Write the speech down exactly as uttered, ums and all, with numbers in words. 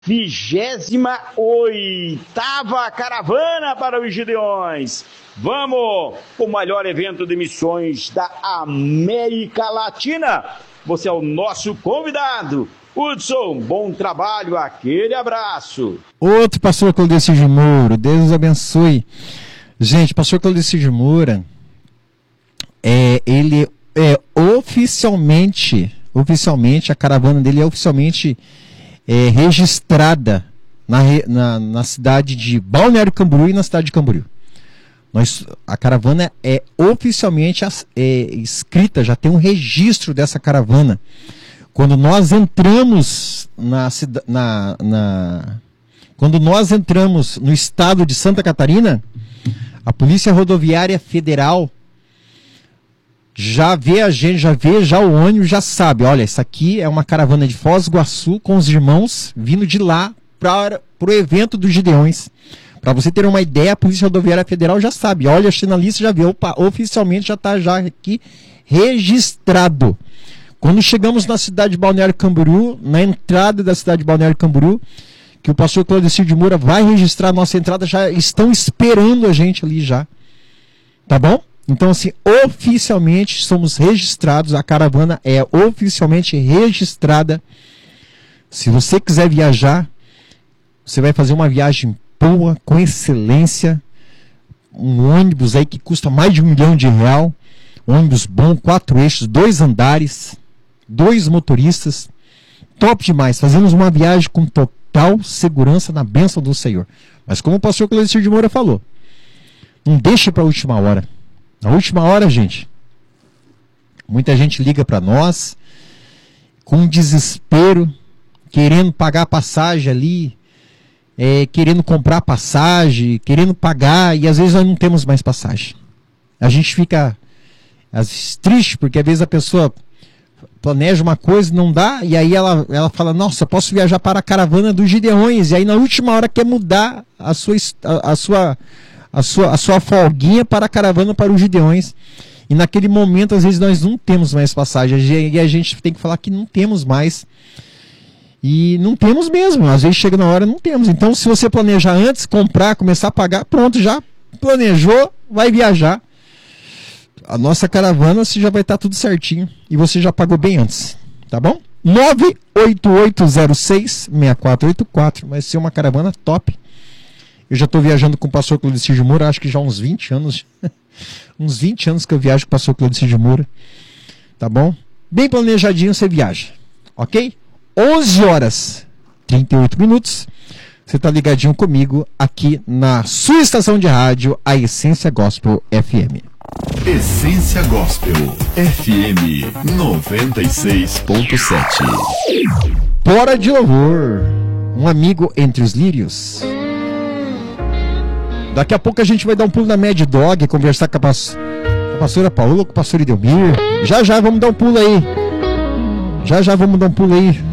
vigésima oitava caravana para os Gideões. Vamos para o maior evento de missões da América Latina. Você é o nosso convidado. Hudson, bom trabalho, aquele abraço. Outro pastor Claudecir de Moura, Deus os abençoe. Gente, pastor Claudecir de Moura, é, ele é oficialmente, oficialmente, a caravana dele é oficialmente é, registrada na, na, na cidade de Balneário Camboriú e na cidade de Camboriú. Nós, a caravana é oficialmente é, escrita, já tem um registro dessa caravana. Quando nós entramos na, na, na quando nós entramos no estado de Santa Catarina, a Polícia Rodoviária Federal já vê a gente, já vê já o ônibus, já sabe, olha, isso aqui é uma caravana de Foz do Iguaçu com os irmãos vindo de lá para o evento dos Gideões. Para você ter uma ideia, a Polícia Rodoviária Federal já sabe, olha, a na lista já vê, opa, oficialmente já está já aqui registrado. Quando chegamos na cidade de Balneário Camboriú, na entrada da cidade de Balneário Camboriú, que o pastor Claudecir de Moura vai registrar a nossa entrada, já estão esperando a gente ali já. Tá bom? Então, assim, oficialmente somos registrados, a caravana é oficialmente registrada. Se você quiser viajar, você vai fazer uma viagem boa, com excelência, um ônibus aí que custa mais de um milhão de real, um ônibus bom, quatro eixos, dois andares, dois motoristas, top demais. Fazemos uma viagem com total segurança na bênção do Senhor. Mas como o pastor Claudecir de Moura falou, não deixe para a última hora. Na última hora, gente, muita gente liga para nós com desespero, querendo pagar a passagem ali, é, querendo comprar passagem, querendo pagar, e às vezes nós não temos mais passagem. A gente fica às vezes triste, porque às vezes a pessoa planeja uma coisa e não dá, e aí ela, ela fala, nossa, posso viajar para a caravana dos Gideões, e aí na última hora quer mudar a sua, a, a sua, a sua, a sua folguinha para a caravana para os Gideões, e naquele momento às vezes nós não temos mais passagem, e a gente tem que falar que não temos mais, e não temos mesmo, às vezes chega na hora e não temos. Então se você planejar antes, comprar, começar a pagar, pronto, já planejou, vai viajar. A nossa caravana você já vai estar tudo certinho e você já pagou bem antes, tá bom? nove oito oito zero seis seis quatro oito quatro, vai ser uma caravana top. Eu já estou viajando com o pastor Claudecir de Moura, acho que já há uns vinte anos, uns vinte anos que eu viajo com o pastor Claudecir de Moura, tá bom? Bem planejadinho você viaja, ok? onze horas e trinta e oito minutos, você está ligadinho comigo aqui na sua estação de rádio, a Essência Gospel F M. Essência Gospel F M noventa e seis ponto sete. Bora de louvor, um amigo entre os lírios. Daqui a pouco a gente vai dar um pulo na Mad Dog, conversar com a, pass... com a pastora Paula, com o pastor Idelmir. Já já vamos dar um pulo aí. Já já vamos dar um pulo aí.